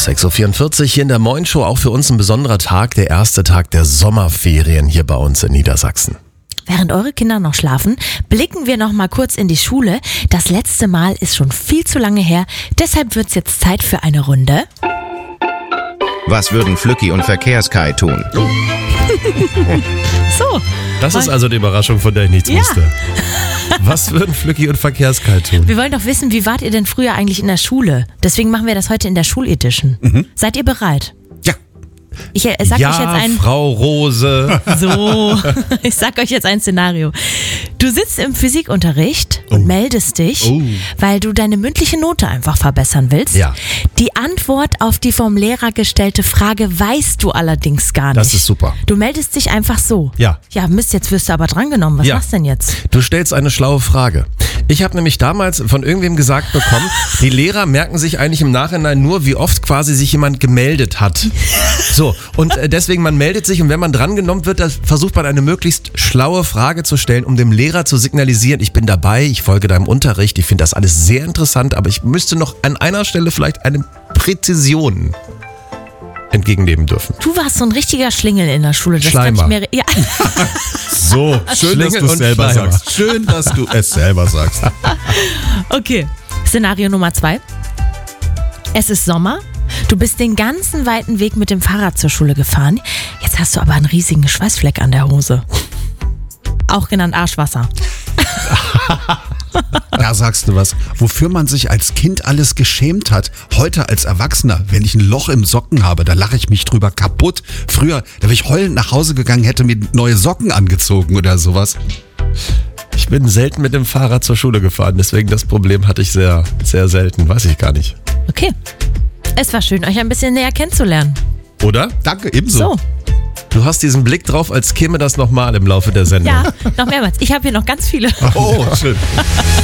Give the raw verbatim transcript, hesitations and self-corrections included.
sechs Uhr vierundvierzig hier in der Moin Show, auch für uns ein besonderer Tag, der erste Tag der Sommerferien hier bei uns in Niedersachsen. Während eure Kinder noch schlafen, blicken wir noch mal kurz in die Schule. Das letzte Mal ist schon viel zu lange her, deshalb wird's jetzt Zeit für eine Runde. Was würden Flücki und Verkehrskai tun? So. Das ist also die Überraschung, von der ich nichts Ja. wusste. Was würden Flücki und Verkehrskai tun? Wir wollen doch wissen, wie wart ihr denn früher eigentlich in der Schule? Deswegen machen wir das heute in der Schuledition. Mhm. Seid ihr bereit? Ja. Ich äh, sag ja, euch jetzt ein Frau Rose. So, ich sag euch jetzt ein Szenario. Du sitzt im Physikunterricht und Oh. meldest dich, Oh. weil du deine mündliche Note einfach verbessern willst. Ja. Die Antwort auf die vom Lehrer gestellte Frage weißt du allerdings gar nicht. Das ist super. Du meldest dich einfach so. Ja. Ja, Mist, jetzt wirst du aber drangenommen. Was Ja. machst du denn jetzt? Du stellst eine schlaue Frage. Ich habe nämlich damals von irgendwem gesagt bekommen, die Lehrer merken sich eigentlich im Nachhinein nur, wie oft quasi sich jemand gemeldet hat. So, und äh, deswegen, man meldet sich und wenn man drangenommen wird, dann versucht man eine möglichst schlaue Frage zu stellen, um dem Lehrer zu signalisieren, ich bin dabei, ich folge deinem Unterricht, ich finde das alles sehr interessant, aber ich müsste noch an einer Stelle vielleicht eine Präzision entgegennehmen dürfen. Du warst so ein richtiger Schlingel in der Schule. Das kann ich Schleimer. mir. Ja. So, schön, dass Schlingel du es und selber Schleimer. sagst. Schön, dass du es selber sagst. Okay. Szenario Nummer zwei. Es ist Sommer. Du bist den ganzen weiten Weg mit dem Fahrrad zur Schule gefahren. Jetzt hast du aber einen riesigen Schweißfleck an der Hose. Auch genannt Arschwasser. Da sagst du was, wofür man sich als Kind alles geschämt hat. Heute als Erwachsener, wenn ich ein Loch im Socken habe, da lache ich mich drüber kaputt. Früher, da wäre ich heulend nach Hause gegangen, hätte mir neue Socken angezogen oder sowas. Ich bin selten mit dem Fahrrad zur Schule gefahren, deswegen das Problem hatte ich sehr, sehr selten, weiß ich gar nicht. Okay. Es war schön, euch ein bisschen näher kennenzulernen. Oder? Danke, ebenso. So. Du hast diesen Blick drauf, als käme das nochmal im Laufe der Sendung. Ja, noch mehrmals. Ich habe hier noch ganz viele. Oh, schön.